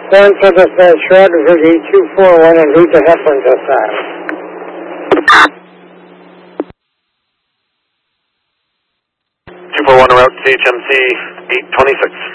One to the Shred, Vicky 241, and read the Heflin to side. 241 route CHMC 826.